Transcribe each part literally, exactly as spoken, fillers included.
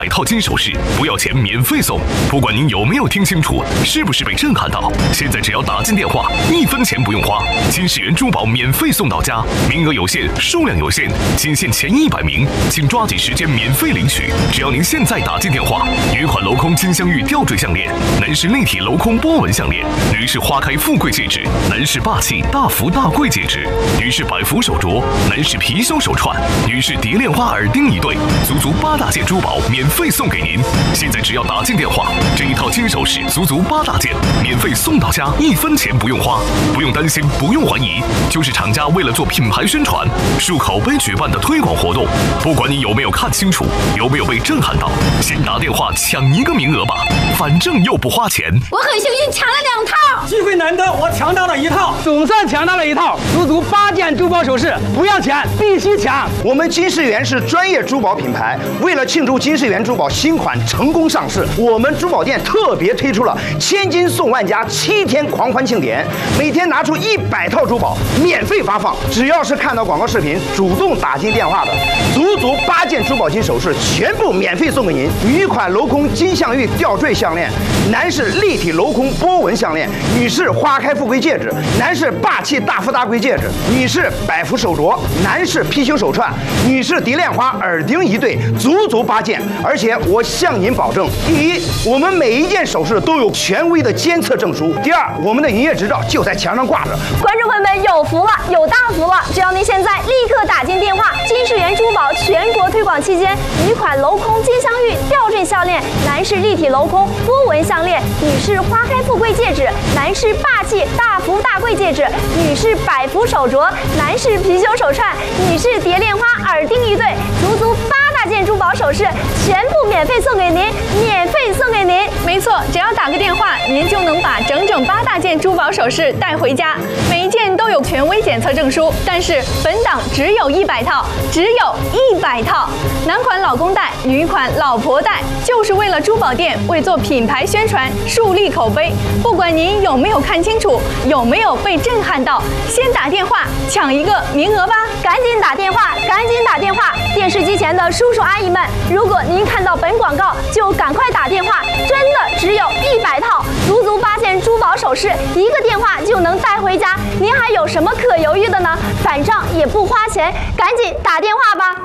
百套金首饰不要钱免费送，不管您有没有听清楚，是不是被震撼到？现在只要打进电话，一分钱不用花，金世元珠宝免费送到家，名额有限，数量有限，仅限前一百名，请抓紧时间免费领取。只要您现在打进电话，女款镂空金镶玉吊坠项链，男士立体镂空波纹项链，女士花开富贵戒指，男士霸气大福大贵戒指，女士百福手镯，男士貔貅手串，女士蝶恋花耳钉一对，足足八大件珠宝免费送给您。现在只要打进电话，这一套金首饰足足八大件，免费送到家，一分钱不用花，不用担心，不用怀疑，就是厂家为了做品牌宣传、树口碑举办的推广活动。不管你有没有看清楚，有没有被震撼到，先打电话抢一个名额吧，反正又不花钱。 我很幸运抢了两套， 机会难得，我抢到了一套， 总算抢到了一套，足足八件珠宝首饰，不要钱，必须抢。 我们金世元是专业珠宝品牌，为了庆祝金世元珠宝新款成功上市，我们珠宝店特别推出了千金送万家七天狂欢庆典，每天拿出一百套珠宝免费发放，只要是看到广告视频主动打进电话的，足足八件珠宝金首饰全部免费送给您。女款镂空金镶玉吊坠项链，男士立体镂空波纹项链，女士花开富贵戒指，男士霸气大富大贵戒指，女士百福手镯，男士貔貅手串，女士蝶恋花耳钉一对，足足八件。而且我向您保证，第一，我们每一件首饰都有权威的监测证书；第二，我们的营业执照就在墙上挂着。 观众朋友们有福了，有大福了！只要您现在立刻打进电话，金世元珠宝全国推广期间，女款镂空金镶玉吊坠项链，男士立体镂空波纹项链，女士花开富贵戒指，男士霸气大福大贵戒指，女士百福手镯，男士貔貅手串，女士蝶恋花耳钉一对，足足八大件珠宝首饰全部免费送给您，免费送给您。 没错，只要打个电话，您就能把整整八大件珠宝首饰带回家，每一件都有权威检测证书。但是本档只有一百套，只有一百套。男款老公戴，女款老婆戴，就是为了珠宝店为做品牌宣传、树立口碑。不管您有没有看清楚，有没有被震撼到，先打电话抢一个名额吧！ 赶紧打电话，赶紧打电话！电视机前的叔叔阿姨们，如果您看到本广告，就赶快打电话，真的只有一百套，足足八件珠宝首饰，一个电话就能带回家。您还有什么可犹豫的呢？反正也不花钱，赶紧打电话吧！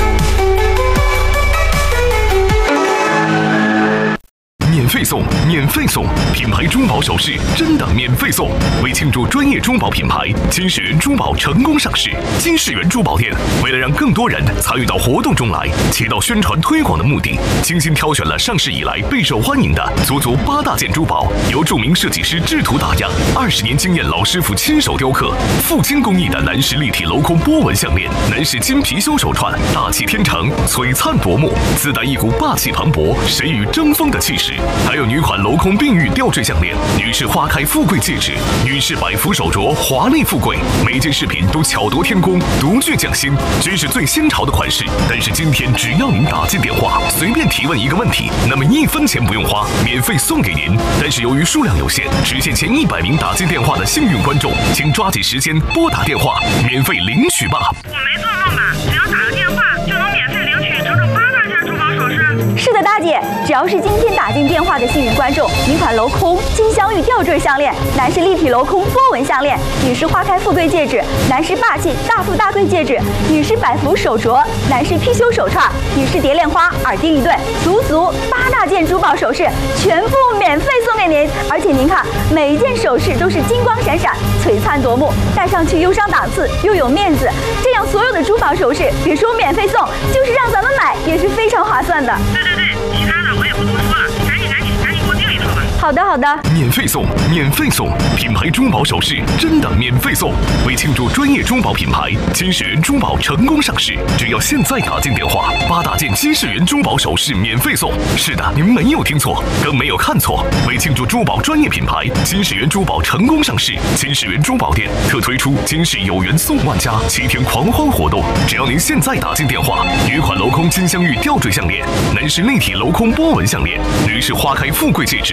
免费送，免费送！品牌珠宝首饰真的免费送！为庆祝专业珠宝品牌金世元珠宝成功上市，金世元珠宝店为了让更多人参与到活动中来，起到宣传推广的目的，精心挑选了上市以来备受欢迎的足足八大件珠宝，由著名设计师制图打样，二十年经验老师傅亲手雕刻，富金工艺的男士立体镂空波纹项链，男士金貔貅手串，大气天成，璀璨夺目，自带一股霸气磅礴、谁与争锋的气势。还有女款镂空碧玉吊坠项链，女士花开富贵戒指，女士百福手镯，华丽富贵。每件饰品都巧夺天工，独具匠心，真是最新潮的款式。但是今天只要您打进电话，随便提问一个问题，那么一分钱不用花，免费送给您。但是由于数量有限，只限前一百名打进电话的幸运观众，请抓紧时间拨打电话，免费领取吧。 我没做梦吧？只要打个电话就能免费领取整整八大件珠宝首饰？ 是的，大姐，只要是今天打进电话的幸运观众，女款镂空金镶玉吊坠项链，男士立体镂空波纹项链，女士花开富贵戒指，男士霸气大富大贵戒指，女士百福手镯，男士貔貅手串，女士蝶恋花耳钉一对，足足八大件珠宝首饰全部免费送给您。而且您看，每一件首饰都是金光闪闪、璀璨夺目，戴上去又上档次又有面子。这样所有的珠宝首饰，别说免费送，就是让咱们买也是非常划算的。 对对对，其他的我也不多说了，赶紧赶紧赶紧给我订一套吧。 好的好的， 免费送，免费送！品牌珠宝首饰真的免费送！为庆祝专业珠宝品牌金世元珠宝成功上市，只要现在打进电话，八大件金世元珠宝首饰免费送。是的，您没有听错，更没有看错。为庆祝珠宝专业品牌金世元珠宝成功上市，金世元珠宝店特推出金世有缘送万家七天狂欢活动。只要您现在打进电话，女款镂空金镶玉吊坠项链，男士立体镂空波纹项链，女士花开富贵戒指，男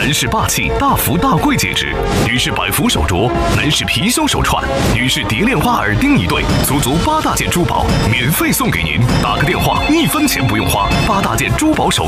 男士霸气大福大贵戒指，女士百福手镯，男士貔貅手串，女士蝶恋花耳钉一对，足足八大件珠宝免费送给您。打个电话，一分钱不用花，八大件珠宝首